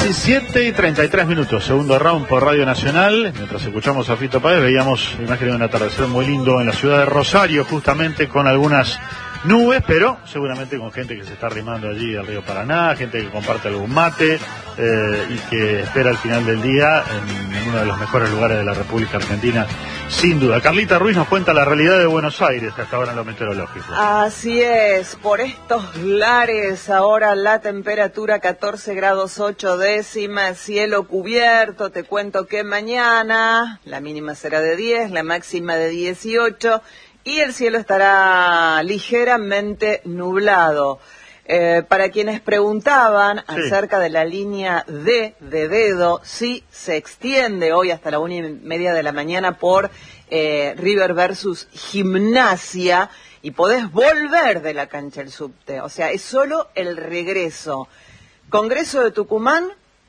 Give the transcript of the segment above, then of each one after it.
17:33, segundo round por Radio Nacional. Mientras escuchamos a Fito Páez, veíamos imagen de un atardecer muy lindo en la ciudad de Rosario, justamente con algunas nubes, pero seguramente con gente que se está arrimando allí al río Paraná, gente que comparte algún mate y que espera el final del día en uno de los mejores lugares de la República Argentina, sin duda. Carlita Ruiz nos cuenta la realidad de Buenos Aires hasta ahora en lo meteorológico. Así es, por estos lares ahora la temperatura 14 grados 8 décimas, cielo cubierto. Te cuento que mañana la mínima será de 10, la máxima de 18 y el cielo estará ligeramente nublado. Para quienes preguntaban acerca de la línea D de dedo, sí se extiende hoy hasta la 1:30 de la mañana por River versus Gimnasia y podés volver de la cancha del subte, o sea, es solo el regreso. Congreso de Tucumán,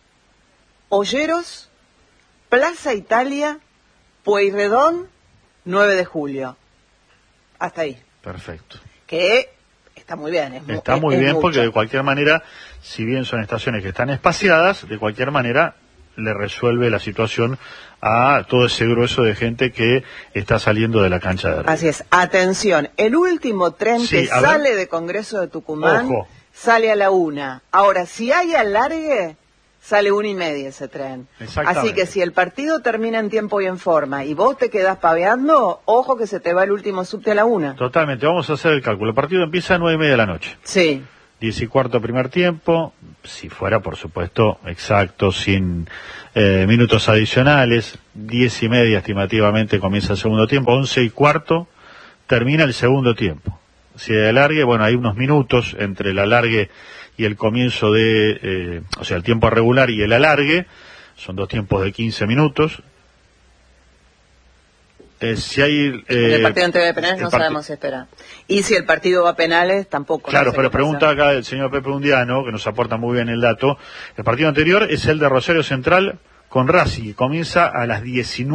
Olleros, Plaza Italia, Pueyrredón, 9 de julio. Hasta ahí. Perfecto. Que está muy bien. Está muy bien porque de cualquier manera, si bien son estaciones que están espaciadas, de cualquier manera le resuelve la situación a todo ese grueso de gente que está saliendo de la cancha de River. Así es. Atención, el último tren que sale de Congreso de Tucumán sale a la 1. Ahora, si hay alargue, sale 1:30 ese tren. Así que si el partido termina en tiempo y en forma y vos te quedás paveando, ojo que se te va el último subte a la 1. Totalmente, vamos a hacer el cálculo. El partido empieza a 9:30 de la noche. Sí. 10:15 primer tiempo, si fuera por supuesto exacto, sin minutos adicionales. 10:30 estimativamente comienza el segundo tiempo. 11:15 termina el segundo tiempo. Si hay alargue, bueno, hay unos minutos entre el alargue y el comienzo de, o sea, el tiempo regular y el alargue, son dos tiempos de 15 minutos. Si hay... el partido en TV penales no sabemos si espera. Y si el partido va a penales, tampoco. Claro, no sé pero pregunta acá el señor Pepe Undiano, que nos aporta muy bien el dato. El partido anterior es el de Rosario Central con Racing, que comienza a las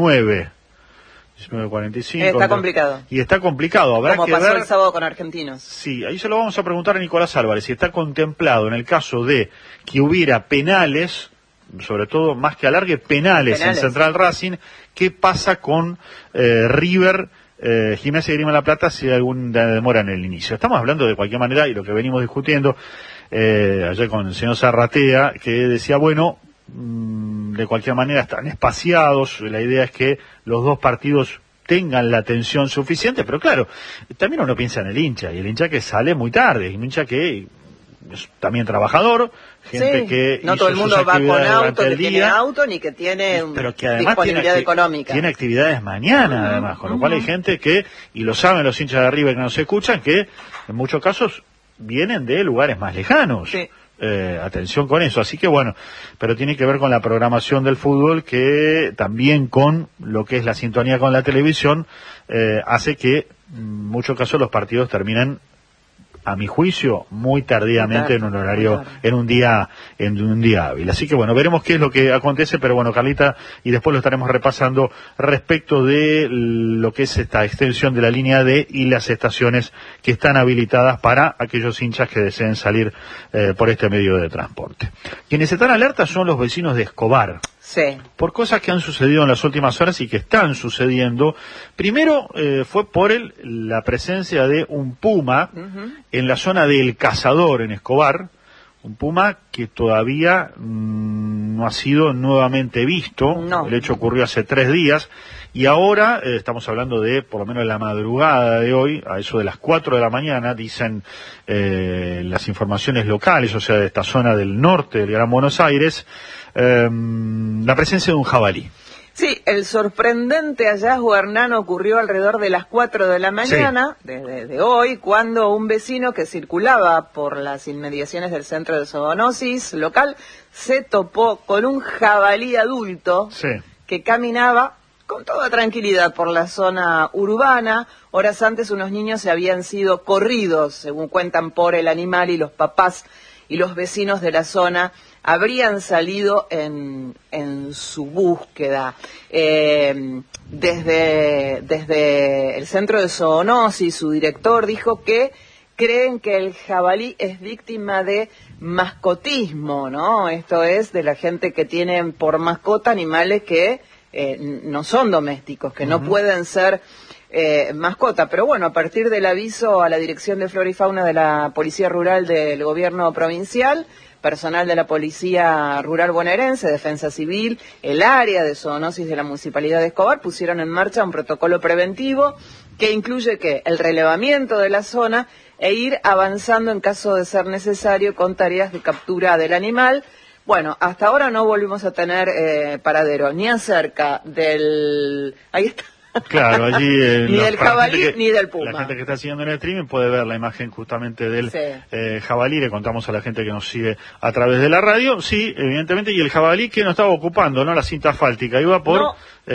19:45. Está complicado. Y está complicado. Habrá como que pasó ver... el sábado con Argentinos. Sí, ahí se lo vamos a preguntar a Nicolás Álvarez, si está contemplado en el caso de que hubiera penales, sobre todo más que alargue, penales en Central Racing, ¿qué pasa con River, Gimnasia y Grima La Plata si hay alguna demora en el inicio? Estamos hablando de cualquier manera, y lo que venimos discutiendo ayer con el señor Zarratea, que decía, bueno, de cualquier manera están espaciados, la idea es que los dos partidos tengan la atención suficiente, pero claro, también uno piensa en el hincha, y el hincha que sale muy tarde, y un hincha que es también trabajador, gente que no todo el mundo va con auto, que tiene auto, ni que tiene pero que además disponibilidad económica. Tiene actividades mañana, además, con lo cual hay gente que, y lo saben los hinchas de River que nos escuchan, que en muchos casos vienen de lugares más lejanos. Sí. Atención con eso, así que bueno, pero tiene que ver con la programación del fútbol, que también con lo que es la sintonía con la televisión, hace que en muchos casos los partidos terminan, a mi juicio, muy tardíamente en un horario, en un día hábil. Así que bueno, veremos qué es lo que acontece, pero bueno, Carlita, y después lo estaremos repasando respecto de lo que es esta extensión de la línea D y las estaciones que están habilitadas para aquellos hinchas que deseen salir por este medio de transporte. Quienes están alertas son los vecinos de Escobar. Sí. Por cosas que han sucedido en las últimas horas y que están sucediendo. Primero fue por la presencia de un puma en la zona del Cazador en Escobar, un puma que todavía no ha sido nuevamente visto. El hecho ocurrió hace 3 días y ahora estamos hablando de por lo menos la madrugada de hoy, a eso de las 4 de la mañana, dicen las informaciones locales, o sea, de esta zona del norte del Gran Buenos Aires, la presencia de un jabalí. Sí, el sorprendente hallazgo, Hernán, ocurrió alrededor de las 4 de la mañana, de hoy, cuando un vecino que circulaba por las inmediaciones del centro de zoonosis local se topó con un jabalí adulto que caminaba con toda tranquilidad por la zona urbana. Horas antes unos niños se habían sido corridos, según cuentan, por el animal, y los papás y los vecinos de la zona habrían salido en su búsqueda. Desde el centro de zoonosis, su director dijo que creen que el jabalí es víctima de mascotismo, ¿no? Esto es de la gente que tiene por mascota animales que no son domésticos, que no pueden ser mascota. Pero bueno, a partir del aviso a la Dirección de Flora y Fauna de la Policía Rural del Gobierno Provincial, personal de la Policía Rural Bonaerense, Defensa Civil, el área de zoonosis de la Municipalidad de Escobar, pusieron en marcha un protocolo preventivo que incluye el relevamiento de la zona e ir avanzando en caso de ser necesario con tareas de captura del animal. Bueno, hasta ahora no volvimos a tener paradero ni acerca del... Ahí está. Claro, allí ni del jabalí ni del puma. La gente que está siguiendo en el streaming puede ver la imagen justamente del jabalí. Le contamos a la gente que nos sigue a través de la radio. Sí, evidentemente, y el jabalí que no estaba ocupando, ¿no?, la cinta asfáltica, iba por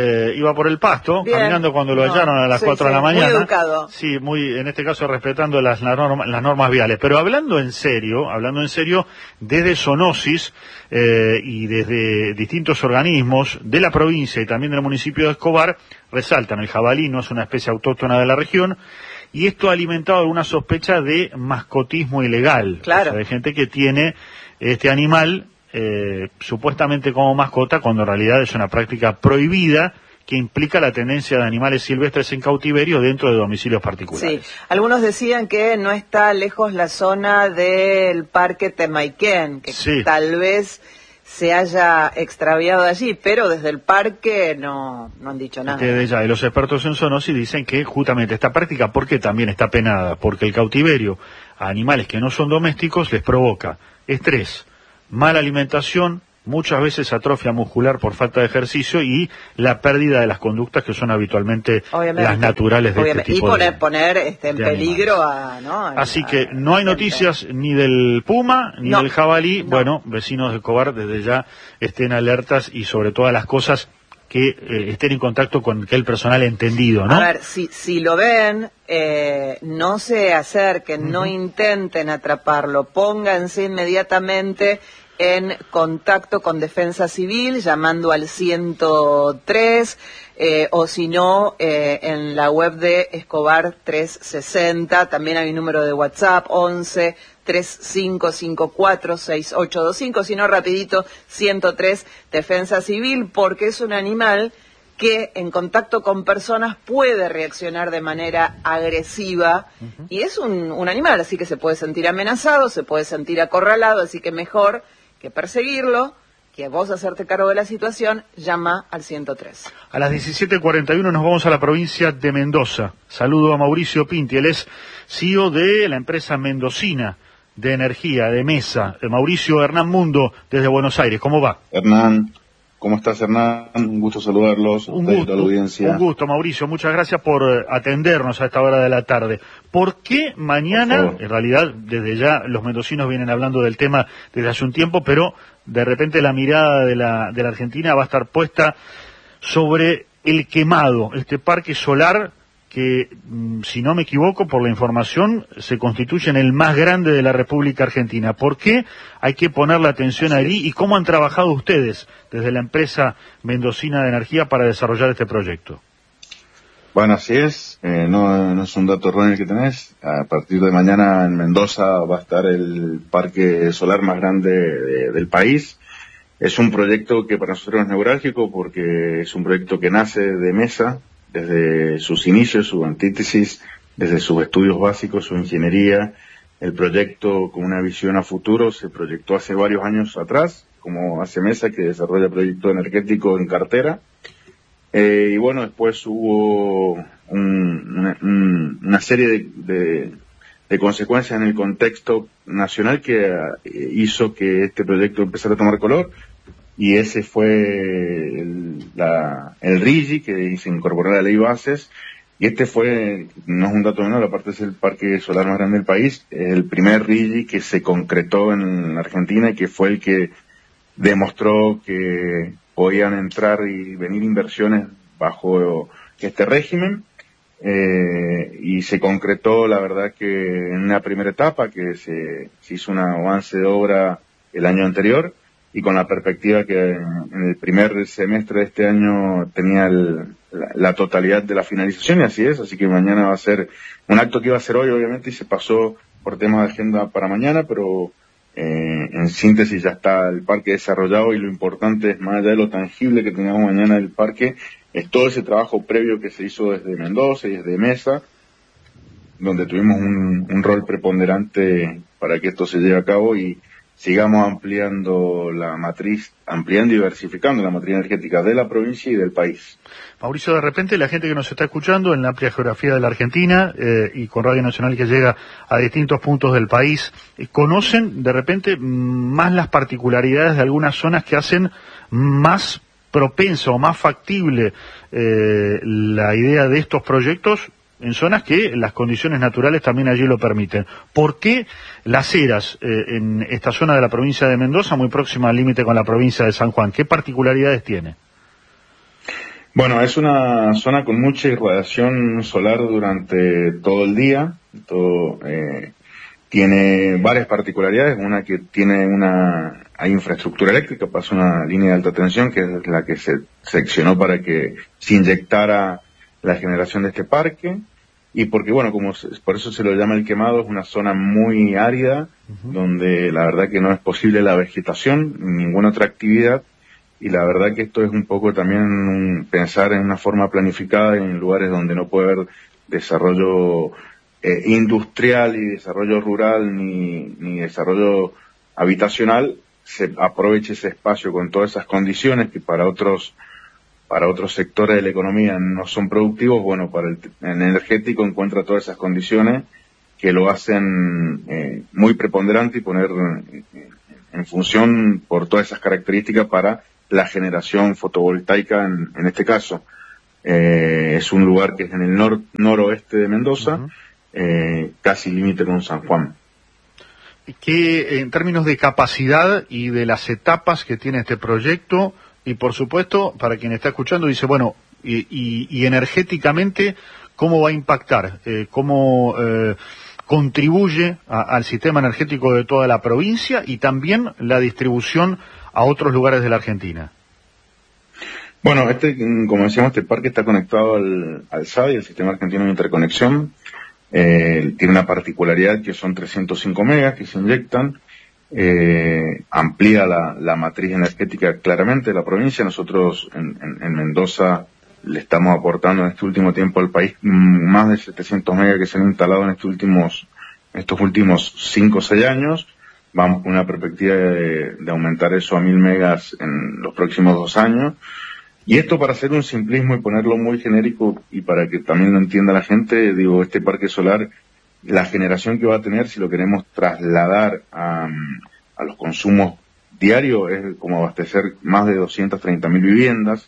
el pasto, bien, caminando cuando lo hallaron a las 4 de la mañana. Muy educado. Sí, en este caso respetando las normas viales. Pero hablando en serio, desde zoonosis y desde distintos organismos de la provincia y también del municipio de Escobar, resaltan: el jabalí no es una especie autóctona de la región, y esto ha alimentado alguna sospecha de mascotismo ilegal. Claro. O sea, de gente que tiene este animal supuestamente como mascota, cuando en realidad es una práctica prohibida que implica la tenencia de animales silvestres en cautiverio dentro de domicilios particulares. Sí, algunos decían que no está lejos la zona del Parque Temaiken, que tal vez se haya extraviado allí, pero desde el parque no han dicho nada. Y los expertos en zoonosis dicen que justamente esta práctica, ¿por qué también está penada? Porque el cautiverio a animales que no son domésticos les provoca estrés, mala alimentación, muchas veces atrofia muscular por falta de ejercicio y la pérdida de las conductas que son habitualmente las naturales de este tipo y poner en peligro Así que no hay noticias ni del puma ni del jabalí. Bueno, vecinos de Escobar, desde ya estén alertas y sobre todas las cosas que estén en contacto con aquel personal entendido, ¿no? A ver, si lo ven, no se acerquen, no intenten atraparlo, pónganse inmediatamente en contacto con Defensa Civil, llamando al 103, o si no, en la web de Escobar 360, también hay un número de WhatsApp, 11 3554 6825, si no, rapidito, 103 Defensa Civil, porque es un animal que en contacto con personas puede reaccionar de manera agresiva, y es un animal, así que se puede sentir amenazado, se puede sentir acorralado, así que mejor que perseguirlo, que vos hacerte cargo de la situación, llama al 103. A las 17:41 nos vamos a la provincia de Mendoza. Saludo a Mauricio Pinti, él es CEO de la empresa mendocina de energía, de Mesa. Mauricio, Hernán Mundo, desde Buenos Aires, ¿cómo va? Hernán, ¿cómo estás, Hernán? Un gusto saludarlos, un gusto, a la audiencia. Un gusto, Mauricio, muchas gracias por atendernos a esta hora de la tarde. ¿Por qué mañana, en realidad desde ya los mendocinos vienen hablando del tema desde hace un tiempo, pero de repente la mirada de la Argentina va a estar puesta sobre el Quemado, este parque solar que, si no me equivoco, por la información, se constituye en el más grande de la República Argentina? ¿Por qué hay que poner la atención allí y cómo han trabajado ustedes desde la empresa mendocina de energía para desarrollar este proyecto? Bueno, así es, no es un dato erróneo el que tenés. A partir de mañana en Mendoza va a estar el parque solar más grande del país. Es un proyecto que para nosotros es neurálgico porque es un proyecto que nace de Mesa, desde sus inicios, su antítesis, desde sus estudios básicos, su ingeniería. El proyecto con una visión a futuro se proyectó hace varios años atrás, como hace Mesa, que desarrolla proyecto energético en cartera. Y bueno, después hubo una serie de consecuencias en el contexto nacional que hizo que este proyecto empezara a tomar color, y ese fue el RIGI, que se incorporó a la ley bases, y este fue, no es un dato menor, aparte es el parque solar más grande del país, el primer RIGI que se concretó en Argentina y que fue el que demostró que podían entrar y venir inversiones bajo este régimen, y se concretó, la verdad, que en una primera etapa que se hizo un avance de obra el año anterior, y con la perspectiva que en el primer semestre de este año tenía la totalidad de la finalización, y así es. Así que mañana va a ser un acto que iba a ser hoy, obviamente, y se pasó por temas de agenda para mañana, pero En síntesis, ya está el parque desarrollado y lo importante es, más allá de lo tangible que tengamos mañana del parque, es todo ese trabajo previo que se hizo desde Mendoza y desde Mesa, donde tuvimos un rol preponderante para que esto se lleve a cabo y sigamos ampliando y diversificando la matriz energética de la provincia y del país. Mauricio, de repente la gente que nos está escuchando en la amplia geografía de la Argentina y con Radio Nacional que llega a distintos puntos del país, conocen de repente más las particularidades de algunas zonas que hacen más propensa o más factible la idea de estos proyectos en zonas que las condiciones naturales también allí lo permiten. ¿Por qué Las Heras, en esta zona de la provincia de Mendoza, muy próxima al límite con la provincia de San Juan? ¿Qué particularidades tiene? Bueno, es una zona con mucha irradiación solar durante todo el día. Tiene varias particularidades. Una que hay infraestructura eléctrica, pasa una línea de alta tensión que es la que se seccionó para que se inyectara la generación de este parque. Y porque, bueno, por eso se lo llama El Quemado, es una zona muy árida, donde la verdad que no es posible la vegetación, ninguna otra actividad, y la verdad que esto es un poco también pensar en una forma planificada en lugares donde no puede haber desarrollo industrial y desarrollo rural ni desarrollo habitacional, se aproveche ese espacio con todas esas condiciones que para otros sectores de la economía no son productivos. Bueno, para el energético encuentra todas esas condiciones que lo hacen muy preponderante y poner en función por todas esas características para la generación fotovoltaica en este caso. Es un lugar que es en el noroeste de Mendoza, casi límite con San Juan. Que en términos de capacidad y de las etapas que tiene este proyecto, y por supuesto, para quien está escuchando, dice, bueno, y energéticamente, ¿cómo va a impactar? ¿Cómo contribuye al sistema energético de toda la provincia y también la distribución a otros lugares de la Argentina? Bueno, como decíamos, este parque está conectado al SADI, el Sistema Argentino de Interconexión. Tiene una particularidad que son 305 megas que se inyectan. Amplía la matriz energética claramente de la provincia. Nosotros en Mendoza le estamos aportando en este último tiempo al país más de 700 megas que se han instalado en estos últimos 5 o 6 años. Vamos con una perspectiva de aumentar eso a 1000 megas en los próximos 2 años. Y esto, para hacer un simplismo y ponerlo muy genérico y para que también lo entienda la gente, digo, este parque solar, la generación que va a tener, si lo queremos trasladar a los consumos diarios, es como abastecer más de 230.000 viviendas,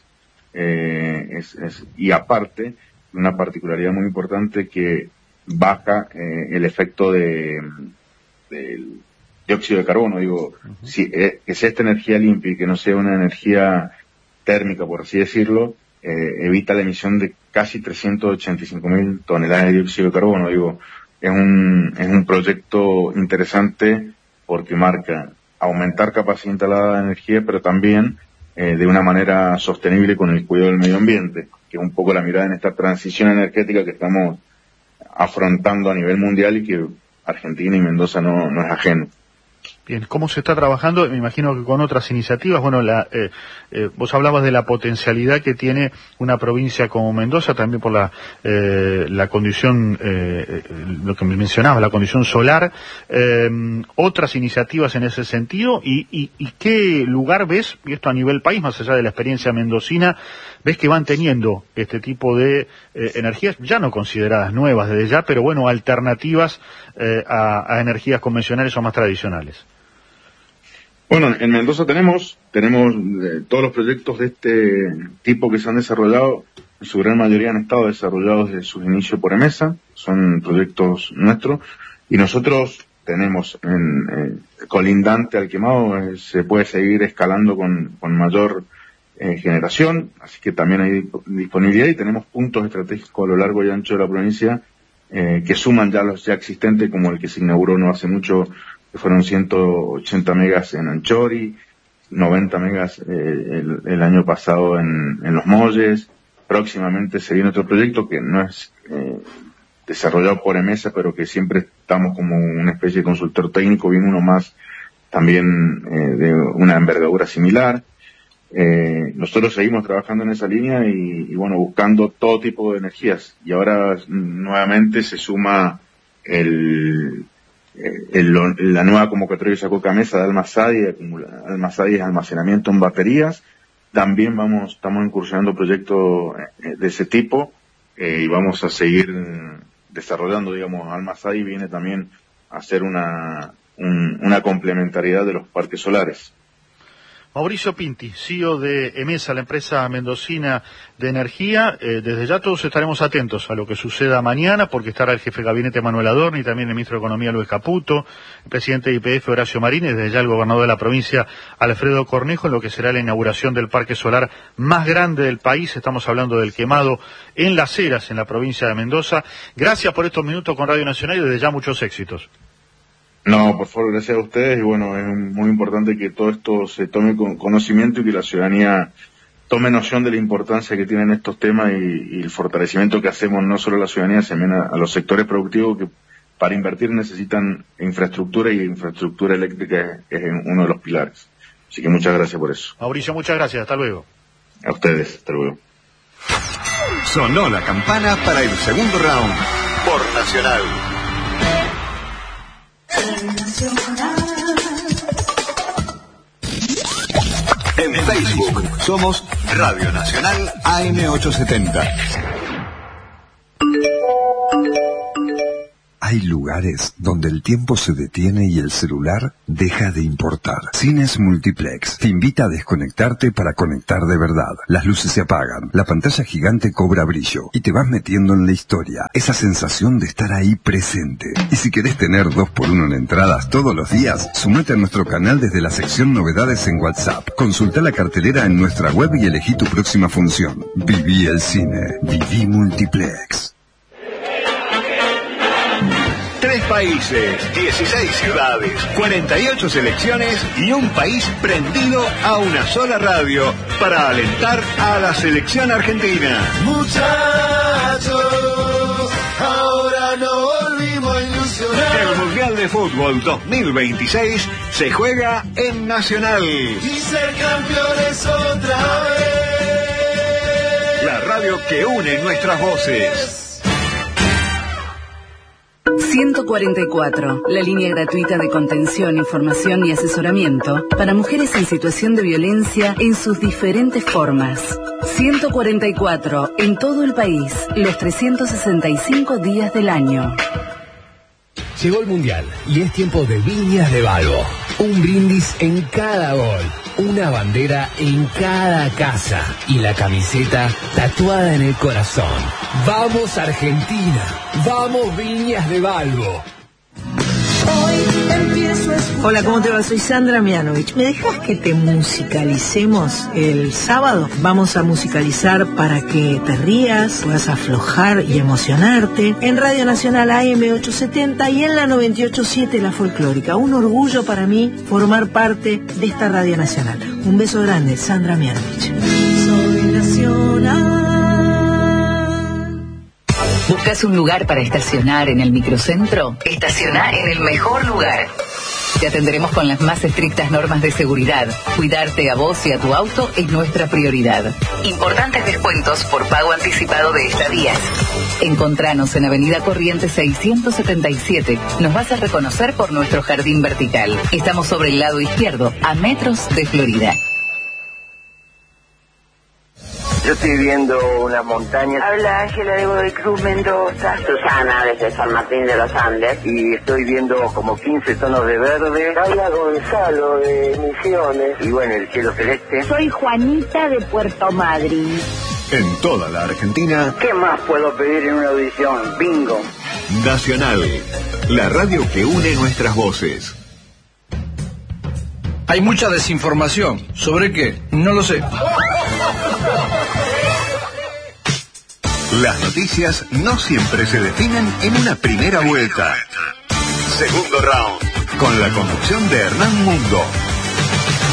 y aparte, una particularidad muy importante que baja el efecto del dióxido de carbono. Digo, que sea esta energía limpia y que no sea una energía térmica, por así decirlo, evita la emisión de casi 385.000 toneladas de dióxido de carbono. Digo, es un proyecto interesante porque marca aumentar capacidad instalada de energía, pero también de una manera sostenible con el cuidado del medio ambiente, que es un poco la mirada en esta transición energética que estamos afrontando a nivel mundial y que Argentina y Mendoza no es ajeno. Bien, ¿cómo se está trabajando? Me imagino que con otras iniciativas. Bueno, vos hablabas de la potencialidad que tiene una provincia como Mendoza, también por la condición, lo que me mencionabas, la condición solar. Otras iniciativas en ese sentido, y ¿qué lugar ves, y esto a nivel país, más allá de la experiencia mendocina, ves que van teniendo este tipo de energías, ya no consideradas nuevas desde ya, pero bueno, alternativas a energías convencionales o más tradicionales? Bueno, en Mendoza tenemos todos los proyectos de este tipo que se han desarrollado, en su gran mayoría han estado desarrollados desde sus inicios por EMESA, son proyectos nuestros, y nosotros tenemos colindante al Quemado, se puede seguir escalando con mayor generación, así que también hay disponibilidad y tenemos puntos estratégicos a lo largo y ancho de la provincia que suman ya los ya existentes, como el que se inauguró no hace mucho, que fueron 180 megas en Anchori, 90 megas el año pasado en Los Molles. Próximamente se viene otro proyecto que no es desarrollado por EMESA, pero que siempre estamos como una especie de consultor técnico, viene uno más también de una envergadura similar. Nosotros seguimos trabajando en esa línea y bueno, buscando todo tipo de energías. Y ahora nuevamente se suma la nueva convocatoria que sacó Gamesa de Almazadi, almacenamiento en baterías. También estamos incursionando proyectos de ese tipo y vamos a seguir desarrollando, digamos. Almazadi viene también a hacer una complementariedad de los parques solares. Mauricio Pinti, CEO de EMESA, la empresa mendocina de energía. Desde ya todos estaremos atentos a lo que suceda mañana, porque estará el jefe de gabinete Manuel Adorni, también el ministro de Economía Luis Caputo, el presidente de YPF Horacio Marín, y desde ya el gobernador de la provincia Alfredo Cornejo, en lo que será la inauguración del parque solar más grande del país. Estamos hablando del Quemado en Las Heras, en la provincia de Mendoza. Gracias por estos minutos con Radio Nacional y desde ya muchos éxitos. No, por favor, gracias a ustedes, y bueno, es muy importante que todo esto se tome con conocimiento y que la ciudadanía tome noción de la importancia que tienen estos temas y el fortalecimiento que hacemos no solo a la ciudadanía, sino a los sectores productivos que para invertir necesitan infraestructura, y infraestructura eléctrica es uno de los pilares. Así que muchas gracias por eso. Mauricio, muchas gracias, hasta luego. A ustedes, hasta luego. Sonó la campana para el segundo round por Nacional. En Facebook somos Radio Nacional AM870. Hay lugares donde el tiempo se detiene y el celular deja de importar. Cines Multiplex te invita a desconectarte para conectar de verdad. Las luces se apagan, la pantalla gigante cobra brillo y te vas metiendo en la historia. Esa sensación de estar ahí presente. Y si querés tener 2x1 en entradas todos los días, sumate a nuestro canal desde la sección Novedades en WhatsApp. Consulta la cartelera en nuestra web y elegí tu próxima función. Viví el cine. Viví Multiplex. 3 países, 16 ciudades, 48 selecciones y un país prendido a una sola radio para alentar a la selección argentina. Muchachos, ahora no volvimos a ilusionar. El Mundial de Fútbol 2026 se juega en Nacional. Y ser campeones otra vez. La radio que une nuestras voces. 144, la línea gratuita de contención, información y asesoramiento para mujeres en situación de violencia en sus diferentes formas. 144, en todo el país, los 365 días del año. Llegó el Mundial y es tiempo de Viñas de Balbo. Un brindis en cada gol, una bandera en cada casa y la camiseta tatuada en el corazón. ¡Vamos Argentina! ¡Vamos Viñas de Balbo! Hola, ¿cómo te va? Soy Sandra Mianovich. ¿Me dejas que te musicalicemos el sábado? Vamos a musicalizar para que te rías, puedas aflojar y emocionarte. En Radio Nacional AM870 y en la 98.7 La Folclórica. Un orgullo para mí formar parte de esta Radio Nacional. Un beso grande, Sandra Mianovich. Soy Nacional. ¿Buscas un lugar para estacionar en el microcentro? Estaciona en el mejor lugar. Te atenderemos con las más estrictas normas de seguridad. Cuidarte a vos y a tu auto es nuestra prioridad. Importantes descuentos por pago anticipado de estadías. Encontranos en Avenida Corrientes 677. Nos vas a reconocer por nuestro jardín vertical. Estamos sobre el lado izquierdo, a metros de Florida. Yo estoy viendo una montaña. Habla Ángela de Godoy Cruz, Mendoza. Susana desde San Martín de los Andes. Y estoy viendo como 15 tonos de verde. Habla Gonzalo de Misiones. Y bueno, el cielo celeste. Soy Juanita de Puerto Madryn. En toda la Argentina. ¿Qué más puedo pedir en una audición? Bingo. Nacional, la radio que une nuestras voces. Hay mucha desinformación. ¿Sobre qué? No lo sé. Las noticias no siempre se definen en una primera vuelta. Segundo round, con la conducción de Hernán Mundo.